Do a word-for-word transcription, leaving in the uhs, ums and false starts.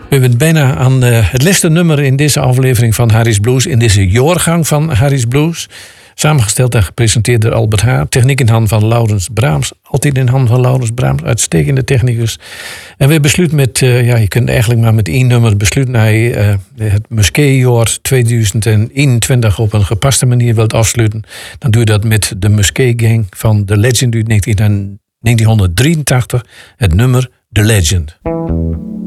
We hebben bijna aan uh, het laatste nummer in deze aflevering van Harry's Blues. In deze jaargang van Harry's Blues. Samengesteld en gepresenteerd door Albert H. Techniek in handen van Laurens Braams. Altijd in handen van Laurens Braams. Uitstekende technicus. En we besluiten met, uh, ja, je kunt eigenlijk maar met één nummer besluiten. Naar uh, het Musquet-jaar tweeduizend eenentwintig op een gepaste manier wilt afsluiten. Dan doe je dat met de Musquet-gang van The Legend uit negentienhonderddrieëntachtig. Het nummer The Legend.